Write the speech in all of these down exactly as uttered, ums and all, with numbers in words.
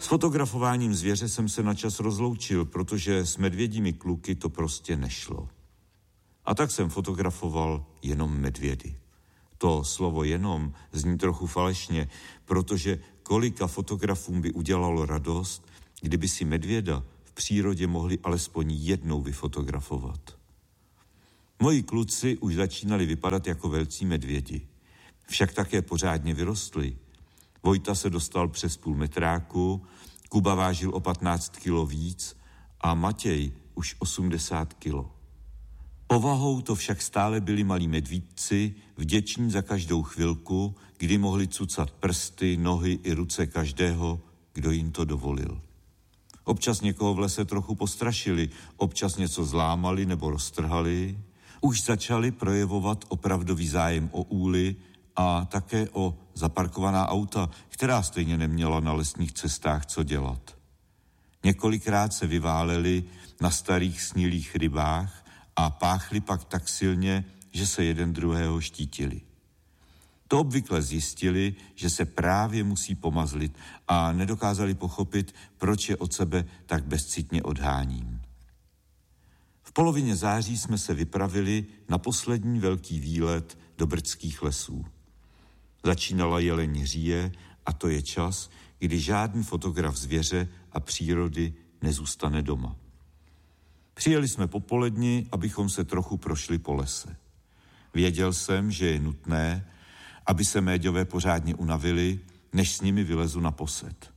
fotografováním zvěře jsem se na čas rozloučil, protože s medvědími kluky to prostě nešlo. A tak jsem fotografoval jenom medvědy. To slovo jenom zní trochu falešně, protože kolika fotografům by udělalo radost, kdyby si medvěda v přírodě mohli alespoň jednou vyfotografovat. Moji kluci už začínali vypadat jako velcí medvědi. Však také pořádně vyrostli. Vojta se dostal přes půl metráku, Kuba vážil o patnáct kilo víc a Matěj už osmdesát kilo. Povahou to však stále byli malí medvídci, vděční za každou chvilku, kdy mohli cucat prsty, nohy i ruce každého, kdo jim to dovolil. Občas někoho v lese trochu postrašili, občas něco zlámali nebo roztrhali. Už začali projevovat opravdový zájem o úly a také o zaparkovaná auta, která stejně neměla na lesních cestách co dělat. Několikrát se vyváleli na starých snilých rybách a páchli pak tak silně, že se jeden druhého štítili. To obvykle zjistili, že se právě musí pomazlit a nedokázali pochopit, proč je od sebe tak bezcitně odháním. V polovině září jsme se vypravili na poslední velký výlet do brdských lesů. Začínala jelení říje a to je čas, kdy žádný fotograf zvěře a přírody nezůstane doma. Přijeli jsme popoledni, abychom se trochu prošli po lese. Věděl jsem, že je nutné, aby se méďové pořádně unavili, než s nimi vylezu na posed.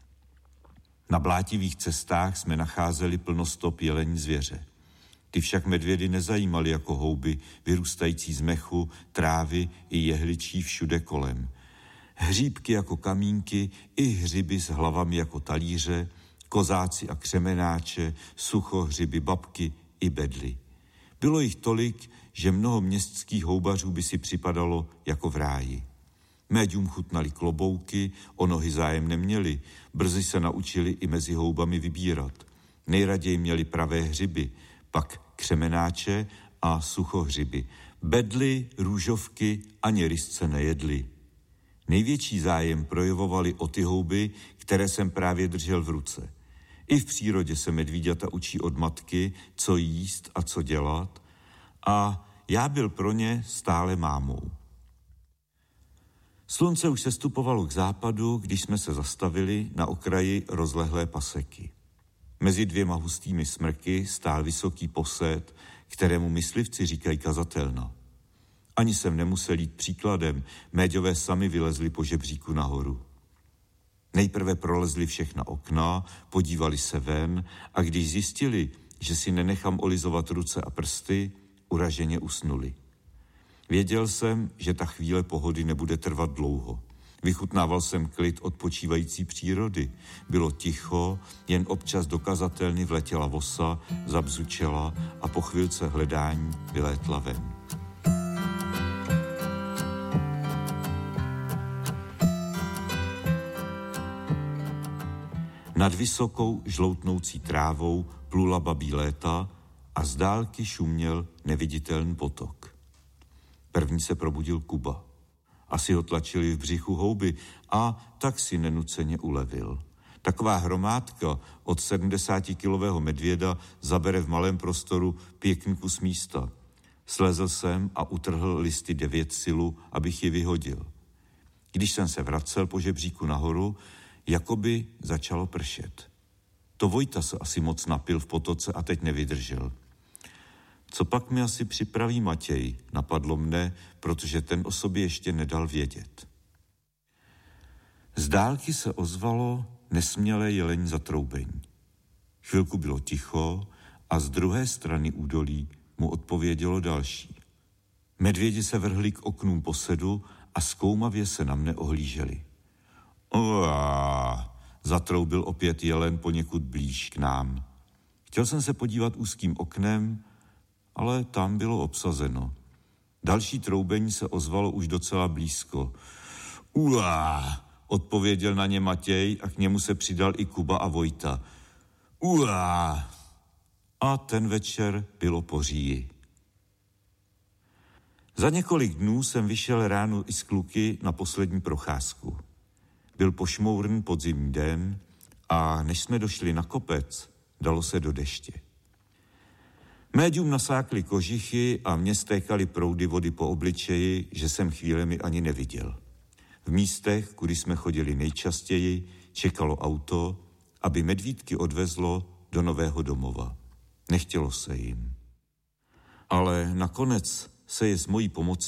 Na blátivých cestách jsme nacházeli plno stop jelení zvěře. Ty však medvědy nezajímaly jako houby, vyrůstající z mechu, trávy i jehličí všude kolem. Hříbky jako kamínky i hřiby s hlavami jako talíře, kozáci a křemenáče, suchohřiby, babky i bedly. Bylo jich tolik, že mnoho městských houbařů by si připadalo jako v ráji. Méďům chutnali klobouky, o nohy zájem neměli, brzy se naučili i mezi houbami vybírat. Nejraději měli pravé hřiby, pak křemenáče a suchohřiby. Bedly, růžovky ani rysce nejedli. Největší zájem projevovali o ty houby, které jsem právě držel v ruce. I v přírodě se medvíďata učí od matky, co jíst a co dělat, a já byl pro ně stále mámou. Slunce už sestupovalo k západu, když jsme se zastavili na okraji rozlehlé paseky. Mezi dvěma hustými smrky stál vysoký posed, kterému myslivci říkají kazatelna. Ani jsem nemusel jít příkladem, méďové sami vylezli po žebříku nahoru. Nejprve prolezli všechna okna, podívali se ven a když zjistili, že si nenechám olizovat ruce a prsty, uraženě usnuli. Věděl jsem, že ta chvíle pohody nebude trvat dlouho. Vychutnával jsem klid odpočívající přírody. Bylo ticho, jen občas do kazatelny vletěla vosa, zabzučela a po chvilce hledání vylétla ven. Nad vysokou žloutnoucí trávou plula babí léta a z dálky šuměl neviditelný potok. První se probudil Kuba. Asi ho tlačili v břichu houby a tak si nenuceně ulevil. Taková hromádka od sedmdesátikilového medvěda zabere v malém prostoru pěkný kus místa. Slezl jsem a utrhl listy devět silu, abych je vyhodil. Když jsem se vracel po žebříku nahoru, jakoby začalo pršet. To Vojta se asi moc napil v potoce a teď nevydržel. Co pak mi asi připraví Matěj, napadlo mne, protože ten o sobě ještě nedal vědět. Z dálky se ozvalo nesmělé jelení zatroubení. Chvilku bylo ticho a z druhé strany údolí mu odpovědělo další. Medvědi se vrhli k oknům posedu a zkoumavě se na mne ohlíželi. Uá, zatroubil opět jelen poněkud blíž k nám. Chtěl jsem se podívat úzkým oknem, ale tam bylo obsazeno. Další troubení se ozvalo už docela blízko. Uá, odpověděl na ně Matěj a k němu se přidal i Kuba a Vojta. Uá. A ten večer bylo po říji. Za několik dnů jsem vyšel ráno i s kluky na poslední procházku. Byl pošmourný podzimní den a než jsme došli na kopec, dalo se do deště. Médium nasákly kožichy a mě stékaly proudy vody po obličeji, že jsem chvílemi ani neviděl. V místech, kudy jsme chodili nejčastěji, čekalo auto, aby medvídky odvezlo do nového domova. Nechtělo se jim. Ale nakonec se je s mojí pomocí